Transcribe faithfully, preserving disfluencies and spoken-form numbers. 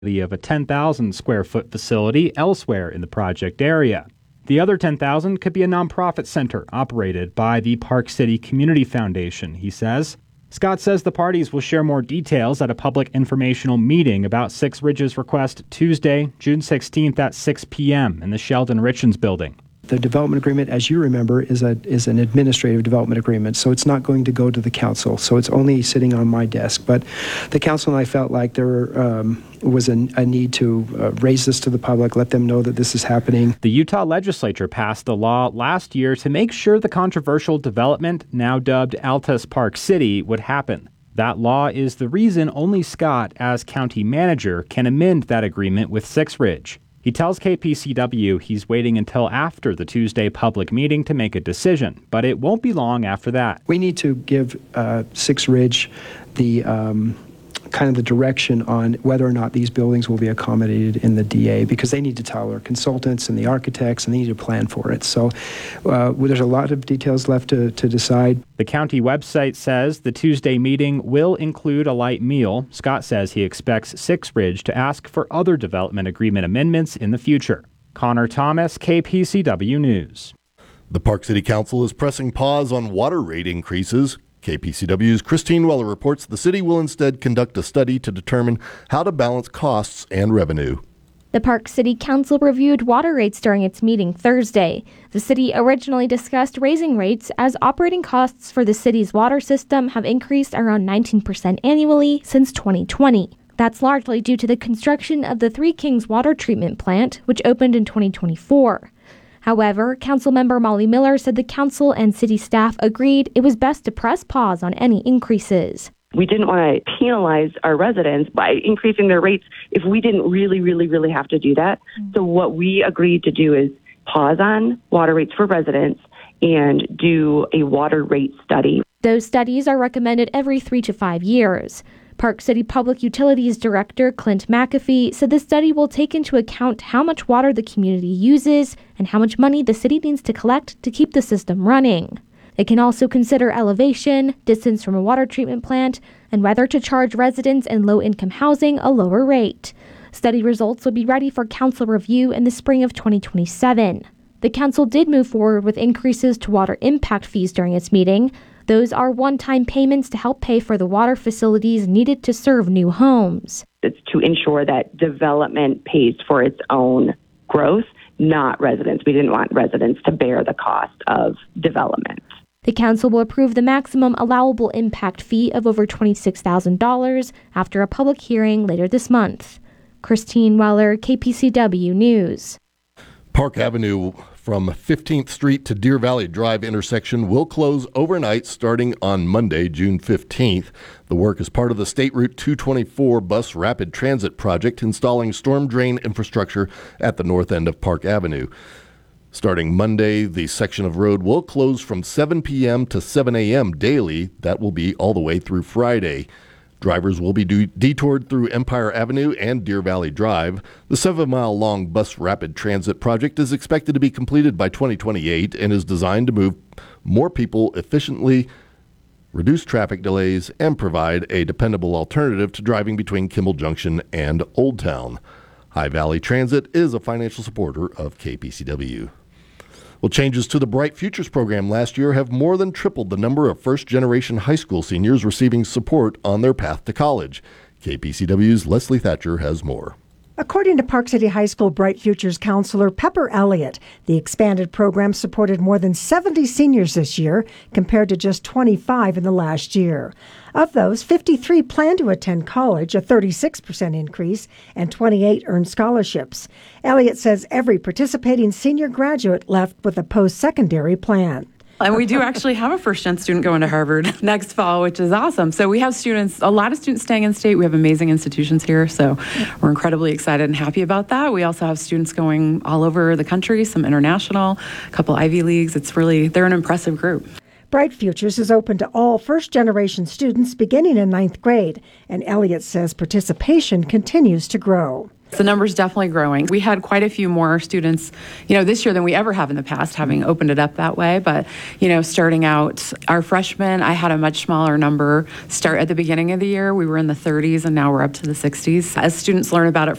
of a ten thousand square foot facility elsewhere in the project area. The other ten thousand could be a nonprofit center operated by the Park City Community Foundation, he says. Scott says the parties will share more details at a public informational meeting about Six Ridge's request Tuesday, June sixteenth at six p.m. in the Sheldon Richens building. The development agreement, as you remember, is a is an administrative development agreement, so it's not going to go to the council. So it's only sitting on my desk. But the council and I felt like there um, was a, a need to uh, raise this to the public, let them know that this is happening. The Utah legislature passed a law last year to make sure the controversial development, now dubbed Altus Park City, would happen. That law is the reason only Scott, as county manager, can amend that agreement with Six Ridge. He tells K P C W he's waiting until after the Tuesday public meeting to make a decision, but it won't be long after that. We need to give uh, Six Ridge the um, kind of the direction on whether or not these buildings will be accommodated in the D A, because they need to tell our consultants and the architects, and they need to plan for it. So uh, there's a lot of details left to, to decide. The county website says the Tuesday meeting will include a light meal. Scott says he expects Six Ridge to ask for other development agreement amendments in the future. Connor Thomas, K P C W News. The Park City Council is pressing pause on water rate increases. K P C W's Christine Weller reports the city will instead conduct a study to determine how to balance costs and revenue. The Park City Council reviewed water rates during its meeting Thursday. The city originally discussed raising rates as operating costs for the city's water system have increased around nineteen percent annually since twenty twenty. That's largely due to the construction of the Three Kings water treatment plant, which opened in twenty twenty-four. However, Councilmember Molly Miller said the council and city staff agreed it was best to press pause on any increases. We didn't want to penalize our residents by increasing their rates if we didn't really, really, really have to do that. Mm-hmm. So what we agreed to do is pause on water rates for residents and do a water rate study. Those studies are recommended every three to five years. Park City Public Utilities Director Clint McAfee said the study will take into account how much water the community uses and how much money the city needs to collect to keep the system running. It can also consider elevation, distance from a water treatment plant, and whether to charge residents in low-income housing a lower rate. Study results will be ready for council review in the spring of twenty twenty-seven. The council did move forward with increases to water impact fees during its meeting. Those are one-time payments to help pay for the water facilities needed to serve new homes. It's to ensure that development pays for its own growth, not residents. We didn't want residents to bear the cost of development. The council will approve the maximum allowable impact fee of over twenty-six thousand dollars after a public hearing later this month. Christine Weller, K P C W News. Park Avenue from fifteenth Street to Deer Valley Drive intersection will close overnight starting on Monday, June fifteenth. The work is part of the State Route two twenty-four bus rapid transit project installing storm drain infrastructure at the north end of Park Avenue. Starting Monday, the section of road will close from seven p.m. to seven a.m. daily. That will be all the way through Friday. Drivers will be do- detoured through Empire Avenue and Deer Valley Drive. The seven-mile-long bus rapid transit project is expected to be completed by twenty twenty-eight and is designed to move more people efficiently, reduce traffic delays, and provide a dependable alternative to driving between Kimball Junction and Old Town. High Valley Transit is a financial supporter of K P C W. Well, changes to the Bright Futures program last year have more than tripled the number of first-generation high school seniors receiving support on their path to college. K P C W's Leslie Thatcher has more. According to Park City High School Bright Futures counselor Pepper Elliott, the expanded program supported more than seventy seniors this year, compared to just twenty-five in the last year. Of those, fifty-three plan to attend college, a thirty-six percent increase, and twenty-eight earned scholarships. Elliott says every participating senior graduate left with a post-secondary plan. And we do actually have a first-gen student going to Harvard next fall, which is awesome. So we have students, a lot of students staying in state. We have amazing institutions here, so we're incredibly excited and happy about that. We also have students going all over the country, some international, a couple Ivy Leagues. It's really, they're an impressive group. Bright Futures is open to all first-generation students beginning in ninth grade, and Elliott says participation continues to grow. The number's definitely growing. We had quite a few more students, you know, this year than we ever have in the past, having opened it up that way. But, you know, starting out, our freshmen, I had a much smaller number start at the beginning of the year. We were in the thirties, and now we're up to the sixties. As students learn about it